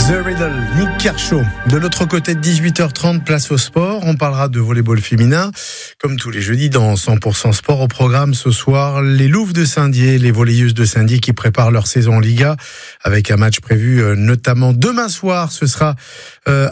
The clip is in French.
The Riddle, Nick Kershaw. De l'autre côté de 18h30, place au sport. On parlera de volleyball féminin. Comme tous les jeudis dans 100% sport, au programme ce soir, les Louves de Saint-Dié, les volleyeuses de Saint-Dié qui préparent leur saison en Liga avec un match prévu notamment demain soir. Ce sera